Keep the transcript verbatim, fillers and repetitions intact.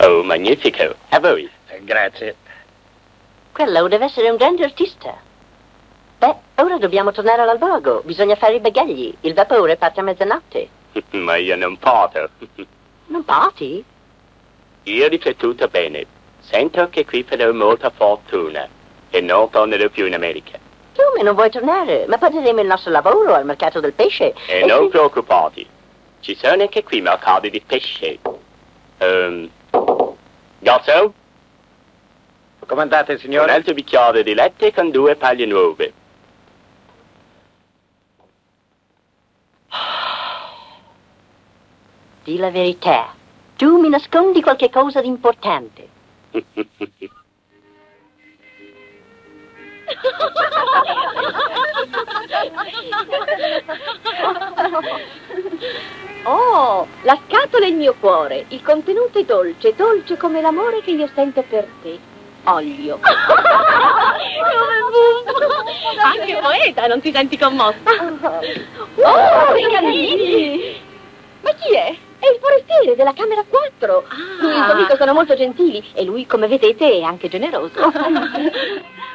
Oh, magnifico. A voi. Eh, grazie. Quello deve essere un grande artista. Beh, ora dobbiamo tornare all'albergo. Bisogna fare i bagagli. Il vapore parte a mezzanotte. Ma io non posso. Non parti? Io ho riflettuto bene. Sento che qui farò molta fortuna. E non tornerò più in America. Come non vuoi tornare? Ma porteremo il nostro lavoro al mercato del pesce. E, e non se... preoccupati. Ci sono anche qui mercati di pesce. Um, Garçon? Comandate, Un signore? altro bicchiere di latte con due paglie nuove. Di la verità. Tu mi nascondi qualche cosa di importante. Oh, la scatola è il mio cuore. Il contenuto è dolce, dolce come l'amore che io sento per te. Olio. Anche poeta, non ti senti commossa? Oh, i cannini! Ma chi è? È il forestiere della camera quattro. Lui e il suo amico sono molto gentili e lui, come vedete, è anche generoso.